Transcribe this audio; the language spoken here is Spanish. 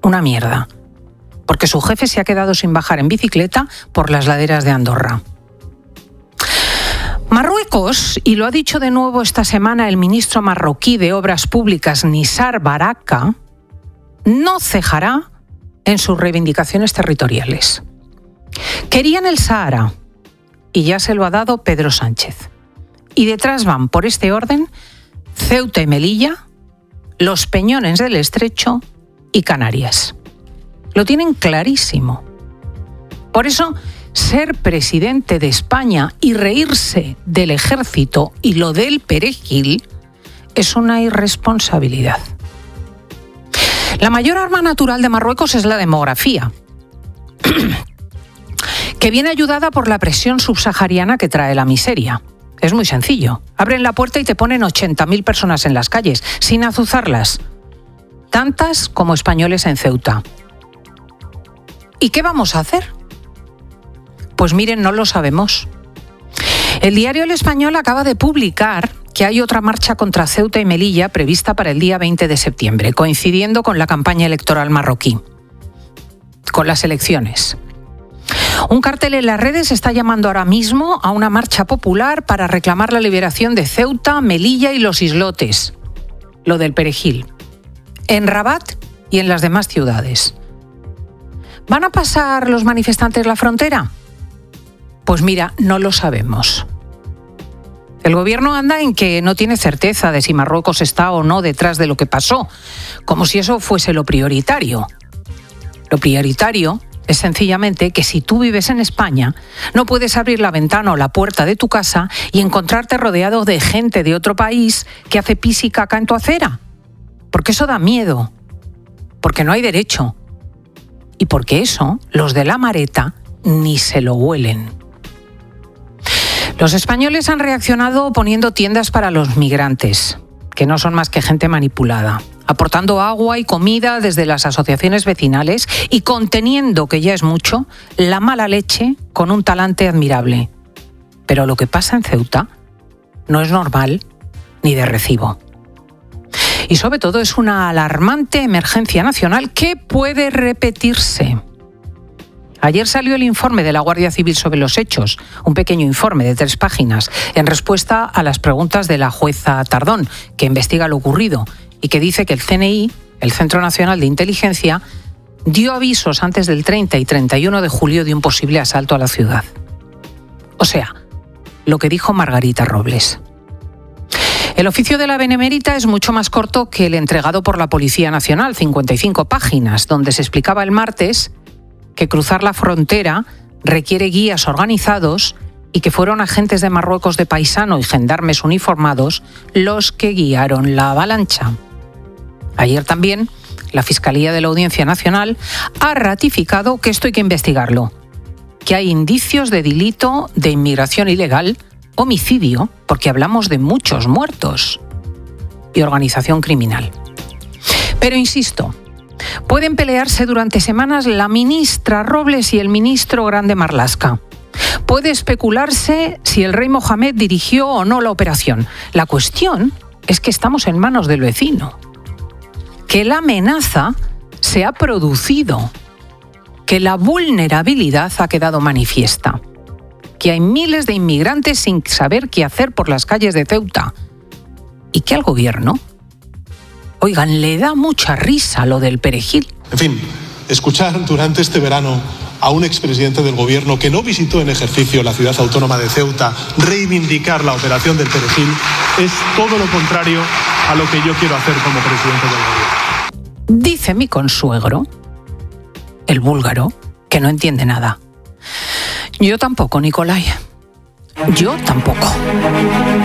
una mierda, porque su jefe se ha quedado sin bajar en bicicleta por las laderas de Andorra. Marruecos, y lo ha dicho de nuevo esta semana el ministro marroquí de Obras Públicas, Nissar Baraka, no cejará en sus reivindicaciones territoriales. Querían el Sahara y ya se lo ha dado Pedro Sánchez. Y detrás van, por este orden, Ceuta y Melilla, los Peñones del Estrecho y Canarias. Lo tienen clarísimo. Por eso, ser presidente de España y reírse del ejército y lo del perejil es una irresponsabilidad. La mayor arma natural de Marruecos es la demografía, que viene ayudada por la presión subsahariana que trae la miseria. Es muy sencillo. Abren la puerta y te ponen 80.000 personas en las calles, sin azuzarlas. Tantas como españoles en Ceuta. ¿Y qué vamos a hacer? Pues miren, no lo sabemos. El diario El Español acaba de publicar que hay otra marcha contra Ceuta y Melilla prevista para el día 20 de septiembre, coincidiendo con la campaña electoral marroquí, con las elecciones. Un cartel en las redes está llamando ahora mismo a una marcha popular para reclamar la liberación de Ceuta, Melilla y los islotes, lo del perejil, en Rabat y en las demás ciudades. ¿Van a pasar los manifestantes la frontera? Pues mira, no lo sabemos. El gobierno anda en que no tiene certeza de si Marruecos está o no detrás de lo que pasó, como si eso fuese lo prioritario. Lo prioritario es sencillamente que si tú vives en España, no puedes abrir la ventana o la puerta de tu casa y encontrarte rodeado de gente de otro país que hace pis y caca en tu acera. Porque eso da miedo, porque no hay derecho y porque eso los de la Mareta ni se lo huelen. Los españoles han reaccionado poniendo tiendas para los migrantes, que no son más que gente manipulada, aportando agua y comida desde las asociaciones vecinales y conteniendo, que ya es mucho, la mala leche con un talante admirable. Pero lo que pasa en Ceuta no es normal ni de recibo. Y sobre todo es una alarmante emergencia nacional que puede repetirse. Ayer salió el informe de la Guardia Civil sobre los hechos, un pequeño informe de 3 páginas, en respuesta a las preguntas de la jueza Tardón, que investiga lo ocurrido y que dice que el CNI, el Centro Nacional de Inteligencia, dio avisos antes del 30 y 31 de julio de un posible asalto a la ciudad. O sea, lo que dijo Margarita Robles. El oficio de la Benemérita es mucho más corto que el entregado por la Policía Nacional, 55 páginas, donde se explicaba el martes que cruzar la frontera requiere guías organizados y que fueron agentes de Marruecos de paisano y gendarmes uniformados los que guiaron la avalancha. Ayer también la Fiscalía de la Audiencia Nacional ha ratificado que esto hay que investigarlo, que hay indicios de delito de inmigración ilegal, homicidio, porque hablamos de muchos muertos, y organización criminal. Pero insisto, pueden pelearse durante semanas la ministra Robles y el ministro Grande Marlaska. Puede especularse si el rey Mohamed dirigió o no la operación. La cuestión es que estamos en manos del vecino, que la amenaza se ha producido, que la vulnerabilidad ha quedado manifiesta, que hay miles de inmigrantes sin saber qué hacer por las calles de Ceuta y que al gobierno, oigan, le da mucha risa lo del perejil. En fin, escuchar durante este verano a un expresidente del gobierno que no visitó en ejercicio la ciudad autónoma de Ceuta reivindicar la operación del perejil es todo lo contrario a lo que yo quiero hacer como presidente del gobierno. Dice mi consuegro, el búlgaro, que no entiende nada. Yo tampoco, Nicolai. Yo tampoco.